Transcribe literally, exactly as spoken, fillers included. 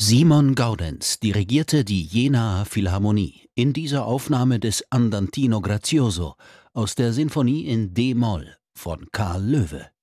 Simon Gaudenz dirigierte die Jenaer Philharmonie in dieser Aufnahme des Andantino Grazioso aus der Sinfonie in D-Moll von Karl Loewe.